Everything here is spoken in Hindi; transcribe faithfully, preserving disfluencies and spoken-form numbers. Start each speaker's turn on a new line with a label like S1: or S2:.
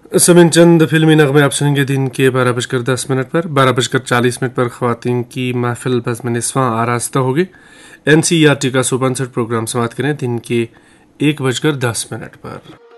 S1: समय चंद फिल्मी नगमे आप सुनेंगे दिन के बारह बजकर दस मिनट पर। बारह बजकर चालीस मिनट पर ख्वातीन की महफिल बज़्म निस्वां आरास्ता होगी। N C E R T का सुपरसेट प्रोग्राम समाप्त करें दिन के एक बजकर दस मिनट पर।